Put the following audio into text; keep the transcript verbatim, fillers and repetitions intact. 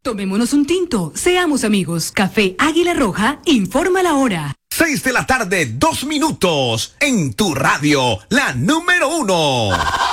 Tomémonos un tinto, seamos amigos. Café Águila Roja informa la hora. Seis de la tarde, dos minutos, en tu radio, la número uno.